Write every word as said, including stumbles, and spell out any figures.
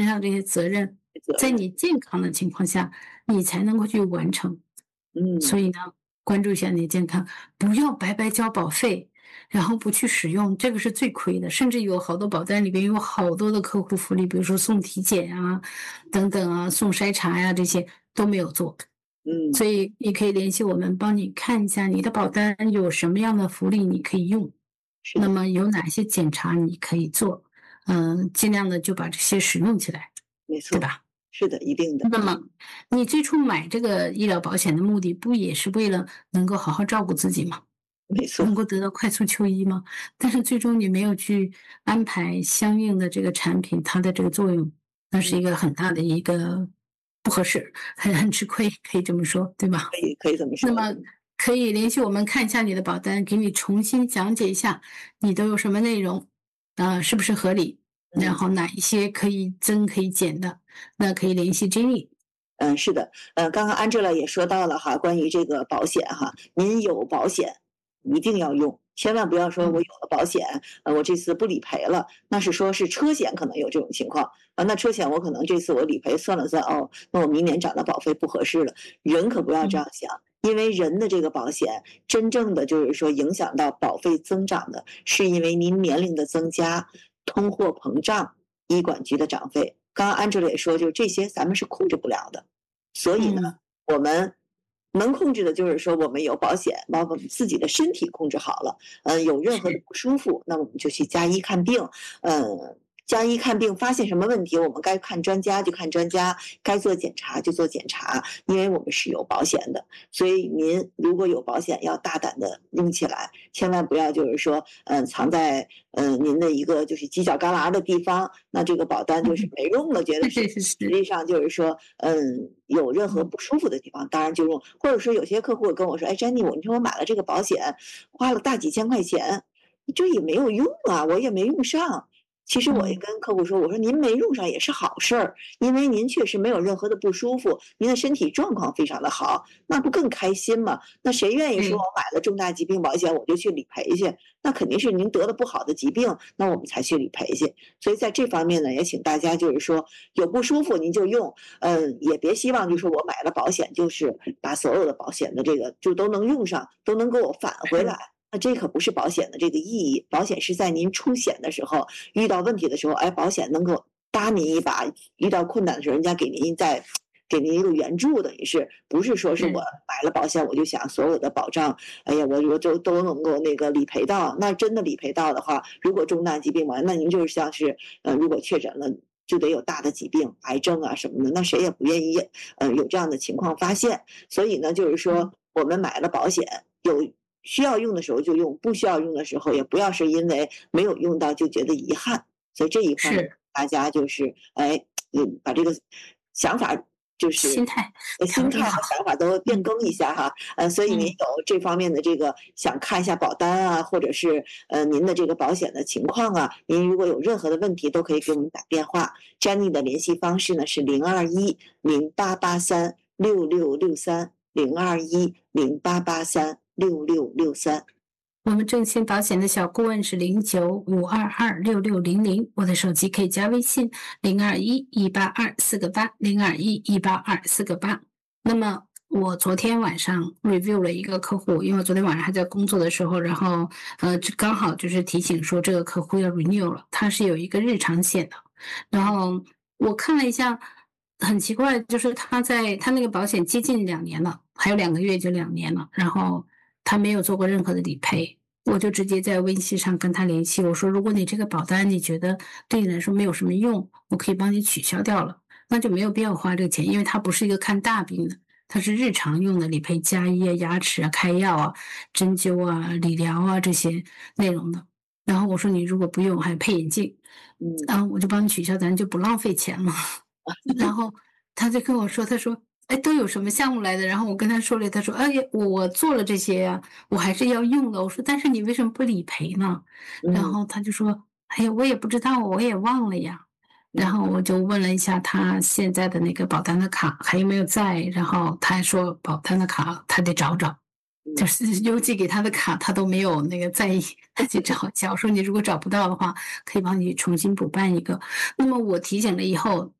上这些责任，在你健康的情况下，你才能够去完成。 嗯。 所以呢，关注一下你的健康，不要白白交保费，然后不去使用，这个是最亏的。甚至有好多保单里边有好多的客户福利，比如说送体检啊，等等啊，送筛查呀，这些都没有做。 嗯。 所以你可以联系我们，帮你看一下你的保单有什么样的福利你可以用， 是的。 那么有哪些检查你可以做，嗯，尽量的就把这些使用起来， 没错， 对吧？ 是的，一定的。 那么你最初买这个医疗保险的目的，不也是为了能够好好照顾自己吗？ 没错。 能够得到快速就医吗？但是最终你没有去安排相应的这个产品，它的这个作用，那是嗯。 一个很大的一个不合适，很很吃亏，可以这么说，对吧？ 可以可以这么说。 那么可以联系我们看一下你的保单，给你重新讲解一下你都有什么内容，呃，是不是合理，然嗯。 后哪一些可以增可以减的，那可以联系 Jenny。 嗯，是的。呃，刚刚 Angela 也说到了哈，关于这个保险哈，您有保险一定要用，千万不要说我有嗯。 了保险，呃，我这次不理赔了，那是说是车险可能有这种情况，啊，那车险我可能这次我理赔算了算，哦，那我明年涨的保费不合适了。人可不要这嗯。 样想，因为人的这个保险，真正的就是说影响到保费增长的，是因为您年龄的增加，通货膨胀，医管局的涨费。刚刚 Angela 也说，就这些咱们是控制不了的。所以呢， 嗯。 我们能控制的就是说我们有保险，把我们自己的身体控制好了，呃，有任何的是。 不舒服，那我们就去加医看病，呃，加医看病发现什么问题，我们该看专家就看专家，该做检查就做检查，因为我们是有保险的。所以您如果有保险要大胆地用起来，千万不要就是说，呃，藏在，呃，您的一个就是犄角旮旯的地方，那这个保单就是没用了，觉得是。 是是是。 实际上就是说，嗯，有任何嗯。 不舒服的地方，当然就用。或者说有些客户跟我说：“哎，Jenny，我你说我买了这个保险，花了大几千块钱，这也没有用啊，我也没用上。”其实我也嗯。 跟客户说，我说：“您没用上也是好事儿，因为您确实没有任何的不舒服，您的身体状况非常的好，那不更开心吗？那谁愿意说我对。 买了重大疾病保险我就去理赔去，那肯定是您得了不好的疾病，那我们才去理赔去。”所以在这方面呢，也请大家就是说有不舒服您就用，呃，也别希望就是我买了保险，就是把所有的保险的这个就都能用上，都能给我返回来， 是。 那这可不是保险的这个意义。保险是在您出险的时候，遇到问题的时候，哎，保险能够搭您一把，遇到困难的时候，人家给您再给您一个援助，等于是，不是说是我是。 买了保险，我就想所有的保障，哎呀，我我就都能够那个理赔到。那真的理赔到的话，如果重大疾病完，那您就是像是，呃，如果确诊了，就得有大的疾病，癌症啊什么的，那谁也不愿意，呃，有这样的情况发现。所以呢，就是嗯。 说我们买了保险，有需要用的时候就用，不需要用的时候也不要是因为没有用到就觉得遗憾。所以这一块呢， 是。 大家就是，哎，嗯，把这个想法就是心态呃，心态和调整好。 想法都变嗯。 更一下哈。呃，所以您嗯。 有这方面的这个想看一下保单啊，或者是，呃，您的这个保险的情况啊，您如果有任何的问题都可以给我们打电话。Jenny 的联系方式呢是零二一零八八三六六六三，零二一零八八三六六六三。 我们正鑫保险的小顾问是零九五二二六六零零，我的手机可以加微信零二一一八二四个八，零二一一八二四个八。那么我昨天晚上 review 了一个客户，因为我昨天晚上还在工作的时候，然后，呃，刚好就是提醒说这个客户要 renew 了，他是有一个日常险的。然后我看了一下，很奇怪，就是他在他那个保险接近两年了，还有两个月就两年了，然后他没有做过任何的理赔。我就直接在微信上跟他联系，我说如果你这个保单你觉得对你来说没有什么用，我可以帮你取消掉了，那就没有必要花这个钱，因为它不是一个看大病的，它是日常用的理赔加医啊、牙齿啊、开药啊、针灸啊、理疗啊这些内容的。然后我说你如果不用还配眼镜， 嗯。 然后我就帮你取消，咱就不浪费钱了。然后他就跟我说，他说：“哎，都有什么项目来的？”然后我跟他说了，他说：“哎呀，我我做了这些呀，我还是要用的。”我说：“但是你为什么不理赔呢？”然嗯。 后他就说：“哎呀，我也不知道，我也忘了呀。”然嗯。 后我就问了一下他现在的那个保单的卡还有没有在，然后他还说保单的卡他得找找，就嗯。 是邮寄给他的卡他都没有那个在意，他去找一下。我说你如果找不到的话，可以帮你重新补办一个。那么我提醒了以后